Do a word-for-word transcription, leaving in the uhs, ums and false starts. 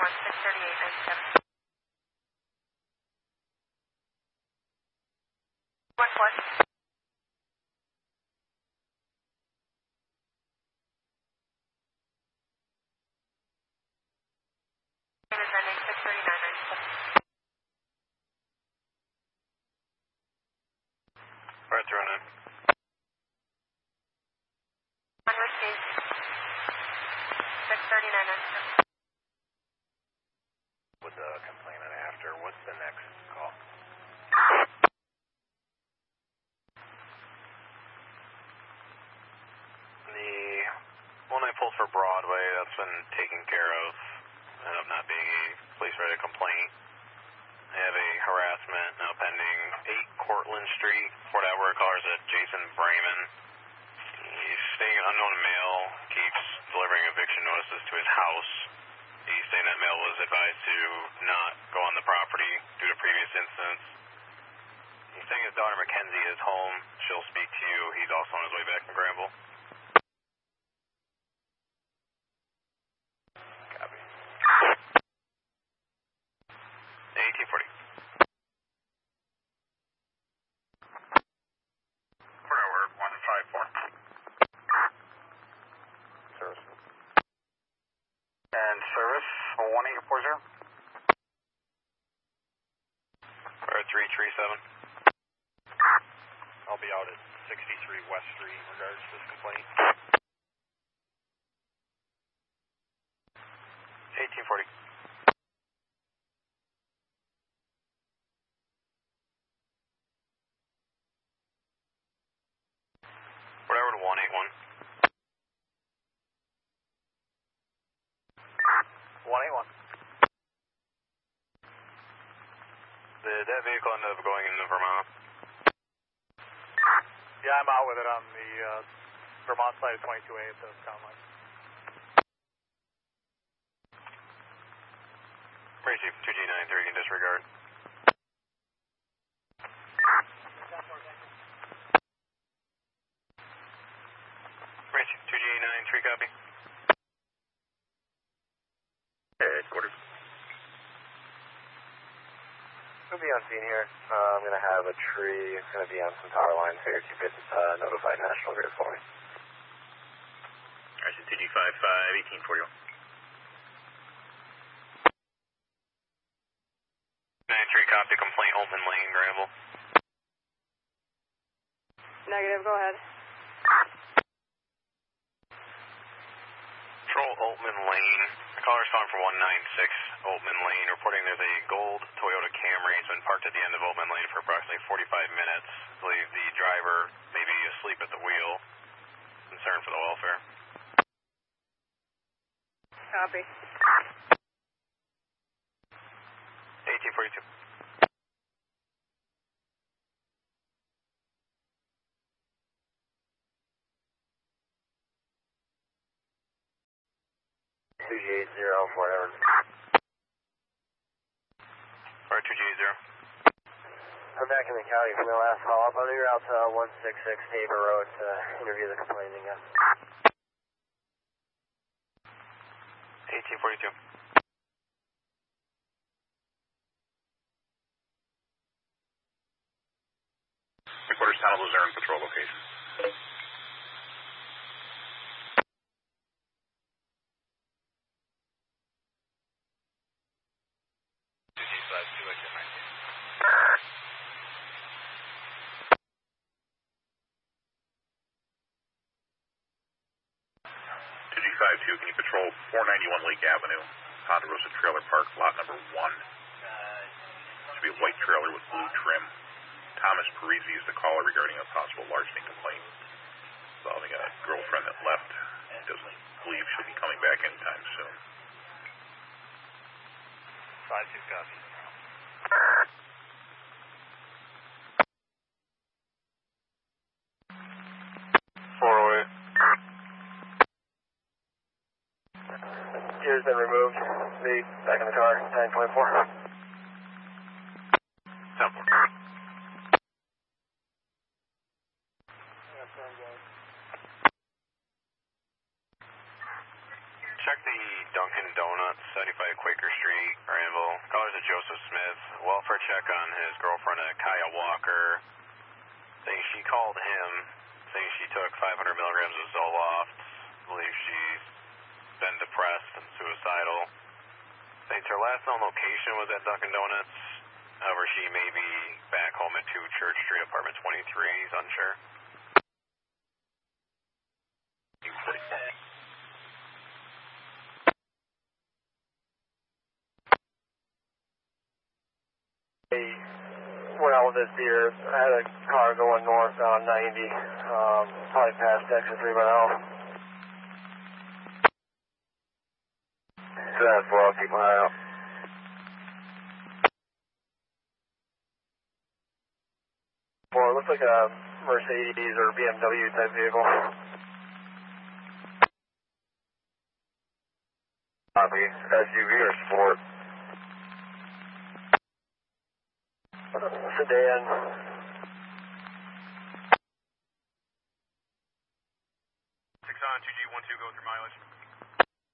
one, six thirty-eight ninety-seven. one four. Name is ending six thirty-nine ninety-seven. Right, throw in. One received. six thirty-nine ninety-seven. With the complainant after, what's the next call? The one I pulled for Broadway, that's been taken care of. Ended up not being a police-related complaint. I have a harassment now pending, eight Cortlandt Street, Fort Edward. Callers at Jason Brayman. He's staying an unknown male, keeps delivering eviction notices to his house. He's saying that male was advised to not go on the property due to previous incidents. He's saying his daughter Mackenzie is home. She'll speak to you. He's also on his way back from Granville. Copy. eighteen forty. Fort Edward, one five four. Service. And service, one eight four zero. Or three three seven. I'll be out at sixty-three West Street in regards to this complaint. eighteen forty. Whatever to one eight one. one eight one. Did that vehicle end up going into Vermont? Yeah, I'm out with it on the uh, Vermont side of twenty-two A at the town line. Receive two G nine three, you can disregard. Receive two G nine three, copy. Headquarters. We'll be on scene here. Uh, I'm going to have a tree. It's going to be on some power lines here. If you could uh, notify National Grid for me. Alright, so two G five five, eighteen forty-one. nine three, copy, complaint, Holtman Lane, Granville. Negative, go ahead. Control Altman Lane. The caller's calling for one nine six Altman Lane, reporting there's a gold Toyota Camry. It's been parked at the end of Altman Lane for approximately forty-five minutes. I believe the driver may be asleep at the wheel. Concern for the welfare. Copy. eighteen forty-two. two G eight zero, whatever. Or two G zero. I'm back in the county from the last call. I'm on your route to one six six Tabor Road to interview the complaining guy. eighteen forty-two. Headquarters, Town of Luzerne, patrol location. two G five two, can you patrol four ninety-one Lake Avenue, Ponderosa Trailer Park, lot number one? Should be a white trailer with blue trim. Thomas Parisi is the caller regarding a possible larceny complaint involving a girlfriend that left. He doesn't believe she'll be coming back anytime soon. five two, copy. four oh eight. Gear's been removed. Speed, back in the car, nine twenty-four. ten four. Check the Dunkin' Donuts, seventy-five Quaker Street, Granville. Callers to Joseph Smith. Welfare check on his girlfriend, uh, Kaya Walker. Saying she called him, saying she took five hundred milligrams of Zoloft. Believe she's been depressed and suicidal. Saying her last known location was at Dunkin' Donuts. However, she may be back home at two Church Street, apartment twenty-three. He's unsure. Went out with this beer. I had a car going north on ninety, um, probably past exit three by now. So that's well, keep an eye out. Well, it looks like a Mercedes or B M W type vehicle. Copy. S U V or Sport? Sedan. Six on, two G one two, go through mileage.